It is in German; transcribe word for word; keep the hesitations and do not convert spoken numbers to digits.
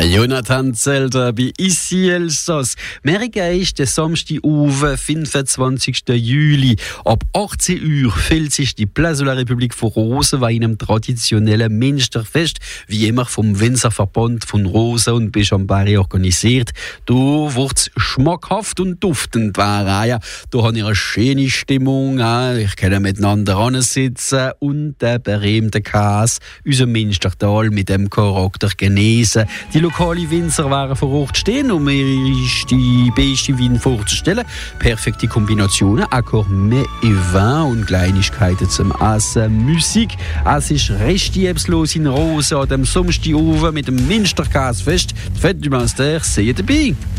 Jonathan Zelter bei Ici Elsass. Merken ist der Samstagabend, fünfundzwanzigsten Juli. Ab achtzehn Uhr fällt sich die Place de la République von Rosen bei einem traditionellen Münsterfest, wie immer vom Winzer Verband von Rosen und Bischambari organisiert. Da wird es schmackhaft und duftend werden. Ja, da haben wir eine schöne Stimmung. Ja. Ich kann miteinander sitzen und den berühmten Käse, unser Münstertal mit dem Charakter genießen. Die lokalen Winzer waren vor Ort stehen, um mir die beste Wein vorzustellen. Perfekte Kombinationen, Gourmet et Vin und Kleinigkeiten zum Essen, Musik. Es ist richtig ebslos in Rosen an dem Samstagabend mit dem Münsterkäsefest. Die Fête du Münster, seid dabei!